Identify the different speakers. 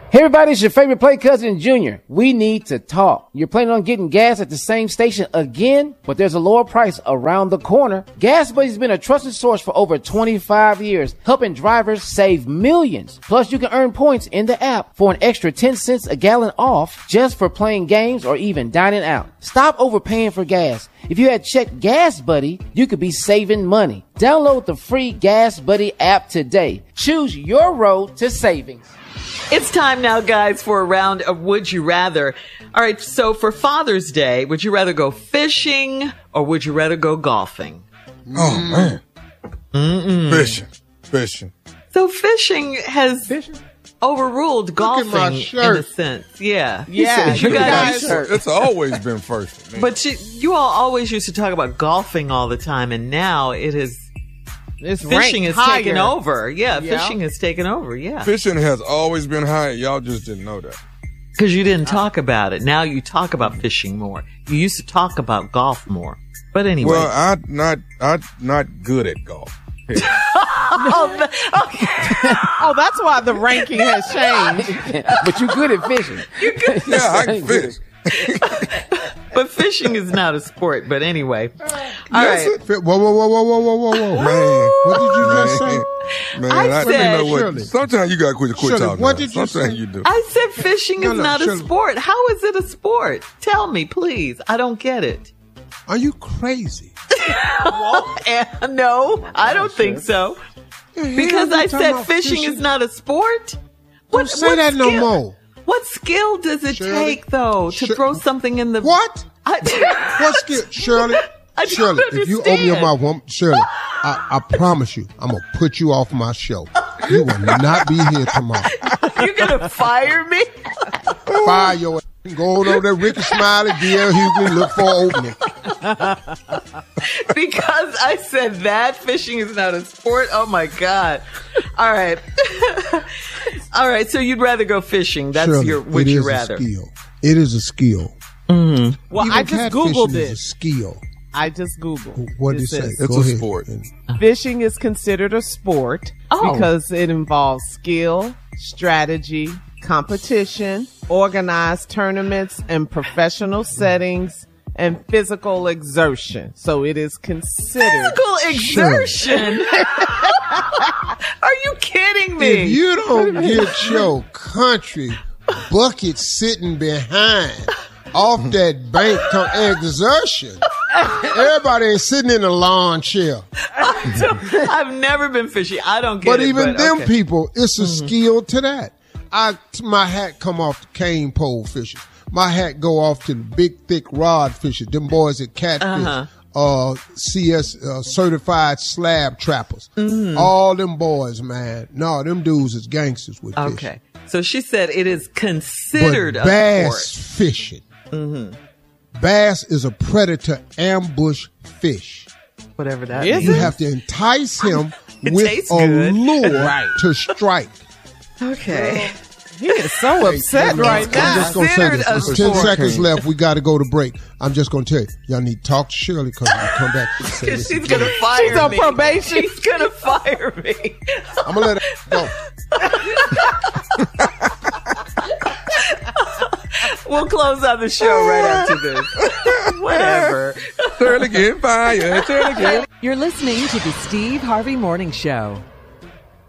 Speaker 1: Hey everybody, it's your favorite play cousin Junior. We need to talk. You're planning on getting gas at the same station again, but there's a lower price around the corner. Gas Buddy's been a trusted source for over 25 years, helping drivers save millions. Plus, you can earn points in the app for an extra 10 cents a gallon off just for playing games or even dining out. Stop overpaying for gas. If you had checked Gas Buddy, you could be saving money. Download the free Gas Buddy app today. Choose your road to savings.
Speaker 2: It's time now, guys, for a round of Would You Rather. All right, so for Father's Day, would you rather go fishing or would you rather go golfing?
Speaker 3: Oh, man. Fishing.
Speaker 2: So fishing has overruled golfing
Speaker 4: my
Speaker 2: in
Speaker 4: shirt.
Speaker 2: a sense. Yeah.
Speaker 4: Yeah,
Speaker 2: You guys,
Speaker 3: It's always been first for me.
Speaker 2: but you all always used to talk about golfing all the time, and now it is
Speaker 4: It's
Speaker 2: fishing
Speaker 4: ranked
Speaker 2: has taken
Speaker 4: higher.
Speaker 2: over. Yeah,
Speaker 4: Yeah.
Speaker 2: fishing has taken over. Yeah.
Speaker 3: Fishing has always been high. Y'all just didn't know that.
Speaker 2: Because you didn't talk about it. Now you talk about fishing more. You used to talk about golf more. But anyway.
Speaker 3: Well, I'm not good at golf.
Speaker 4: Oh, that's why the ranking has changed.
Speaker 1: But you're good at fishing.
Speaker 3: Yeah, I can fish.
Speaker 2: But fishing is not a sport. But anyway. All
Speaker 3: Yes,
Speaker 2: right.
Speaker 4: Whoa.
Speaker 3: Man,
Speaker 4: What did you just say?
Speaker 3: Man,
Speaker 2: I said-
Speaker 3: you know what?
Speaker 4: Shirley.
Speaker 3: Sometimes you gotta quit
Speaker 4: Shirley,
Speaker 3: talking.
Speaker 4: what
Speaker 3: about it.
Speaker 4: did you
Speaker 3: Sometimes
Speaker 4: say?
Speaker 3: you do.
Speaker 2: I said fishing
Speaker 4: No,
Speaker 2: is not a
Speaker 4: Shirley.
Speaker 2: sport. How is it a sport? Tell me, please. I don't get it.
Speaker 4: Are you crazy?
Speaker 2: No, I don't think so. Because I said fishing is not a sport.
Speaker 4: Don't say that no more.
Speaker 2: What skill does it
Speaker 4: Shirley?
Speaker 2: take, though, to throw something in the...
Speaker 4: What? What skill? Shirley,
Speaker 2: I don't
Speaker 4: Shirley, if you open your
Speaker 2: understand.
Speaker 4: mouth, Shirley, I promise you, I'm going to put you off my show. You will not be here tomorrow.
Speaker 2: You're going to fire me?
Speaker 4: Fire your ass. Go on over there, Ricky Smiley, D.L. Hughley, look for an opening.
Speaker 2: Because I said that fishing is not a sport. Oh my God. All right. All right. So you'd rather go fishing. That's
Speaker 4: Shirley,
Speaker 2: your, would
Speaker 4: it
Speaker 2: you
Speaker 4: is
Speaker 2: rather?
Speaker 4: A skill. It is a skill.
Speaker 5: Well,
Speaker 4: Even
Speaker 5: I just
Speaker 4: catfishing
Speaker 5: Googled
Speaker 4: is a
Speaker 5: it.
Speaker 4: skill.
Speaker 5: I just Googled.
Speaker 4: What did
Speaker 5: It
Speaker 4: it say?
Speaker 5: says
Speaker 3: It's
Speaker 4: Go
Speaker 3: a
Speaker 4: ahead.
Speaker 3: sport.
Speaker 5: Fishing is considered a sport
Speaker 2: Oh.
Speaker 5: because it involves skill, strategy, competition, organized tournaments and professional settings, and physical exertion. So it is considered.
Speaker 2: Physical exertion. Are you kidding me?
Speaker 4: If you don't get your country bucket sitting behind off that bank exertion, everybody ain't sitting in a lawn chair.
Speaker 2: I've never been fishing. I don't get
Speaker 4: But
Speaker 2: it.
Speaker 4: even them
Speaker 2: okay.
Speaker 4: people, it's a skill to that. My hat come off the cane pole fishing. My hat go off to the big, thick rod fishing. Them boys at Catfish, CS certified slab trappers. All them boys, man. No, them dudes is gangsters with fishing.
Speaker 2: Okay. So she said it is considered
Speaker 4: But
Speaker 2: a
Speaker 4: bass
Speaker 2: sport.
Speaker 4: fishing. Bass is a predator ambush fish.
Speaker 2: Whatever that
Speaker 5: Is
Speaker 2: means.
Speaker 4: You have to entice him
Speaker 2: It
Speaker 4: with
Speaker 2: tastes
Speaker 4: a
Speaker 2: good.
Speaker 4: lure to strike.
Speaker 2: Okay.
Speaker 5: He is so upset right
Speaker 4: I'm
Speaker 5: now.
Speaker 4: just going to say
Speaker 2: Considered
Speaker 4: this.
Speaker 2: a
Speaker 4: With 10
Speaker 2: sport.
Speaker 4: seconds left. We got to go to break. I'm just going to tell you. Y'all need to talk to Shirley because we come back and say this
Speaker 2: She's
Speaker 4: again.
Speaker 2: going to fire me.
Speaker 5: She's on probation.
Speaker 2: She's going to fire me.
Speaker 4: I'm going to let her go.
Speaker 2: We'll close out the show right after this. Whatever.
Speaker 3: Turn again, fire. Turn again.
Speaker 6: You're listening to the Steve Harvey Morning Show.